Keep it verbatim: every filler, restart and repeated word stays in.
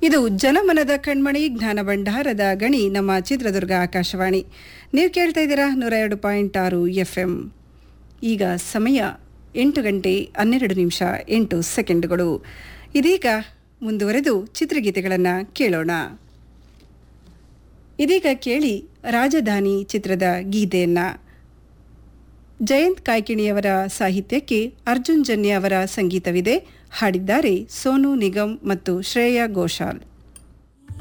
ಇದು ಜನಮನದ ಕಣ್ಮಣಿ ಜ್ಞಾನ ಭಂಡಾರದ ಗಣಿ ನಮ್ಮ ಚಿತ್ರದುರ್ಗ ಆಕಾಶವಾಣಿ. ನೀವು ಕೇಳ್ತಾ ಇದ್ದೀರಾ ನೂರ ಎರಡು ಪಾಯಿಂಟ್ ಆರು ಎಫ್ ಎಂ. ಈಗ ಸಮಯ ಎಂಟು ಗಂಟೆ ಹನ್ನೆರಡು ನಿಮಿಷ ಎಂಟು ಸೆಕೆಂಡುಗಳು. ಇದೀಗ ಮುಂದುವರೆದು ಚಿತ್ರಗೀತೆಗಳನ್ನು ಕೇಳೋಣ. ಇದೀಗ ಕೇಳಿ ರಾಜಧಾನಿ ಚಿತ್ರದ ಗೀತೆಯನ್ನು. ಜಯಂತ್ ಕಾಯ್ಕಿಣಿಯವರ ಸಾಹಿತ್ಯಕ್ಕೆ ಅರ್ಜುನ್ ಜನ್ಯ ಅವರ ಸಂಗೀತವಿದೆ. ಹಾಡಿದ್ದಾರೆ ಸೋನು ನಿಗಮ್ ಮತ್ತು ಶ್ರೇಯಾ ಘೋಷಾಲ್.